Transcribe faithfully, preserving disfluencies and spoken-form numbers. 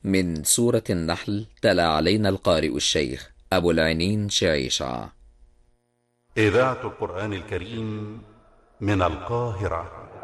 من سورة النحل تلا علينا القارئ الشيخ أبو العينين شعيشع. إذاعة القرآن الكريم من القاهرة.